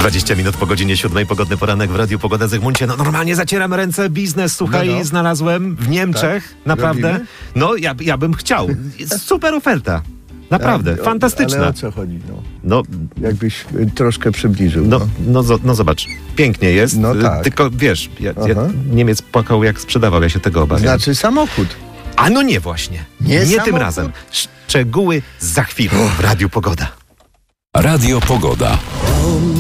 20 minut po godzinie 7, pogodny poranek w Radiu Pogoda Zygmuncie. No normalnie zacieram ręce, biznes, słuchaj, znalazłem w Niemczech, tak? Naprawdę. Robimy? No ja bym chciał. Super oferta. Naprawdę, fantastyczna. Ale o co chodzi? No, jakbyś troszkę przybliżył. No zobacz, pięknie jest, tak. Tylko wiesz, Niemiec płakał jak sprzedawał, ja się tego obawiam. Znaczy samochód. A no nie właśnie, nie tym razem. Szczegóły za chwilę w Radiu Pogoda. Radio Pogoda.